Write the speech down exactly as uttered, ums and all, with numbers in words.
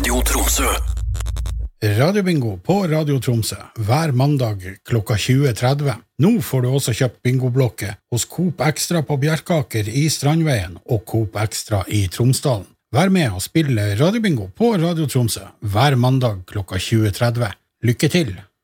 Radio Tromsø. Radiobingo på Radio Tromsø hver mandag klokka tjue tretti. Nå får du også kjøpt bingoblokket hos Coop Extra på Bjerkaker i Strandveien og Coop Extra i Tromsdalen. Vær med og spille radiobingo på Radio Tromsø hver mandag klokka tjue tretti. Lykke til!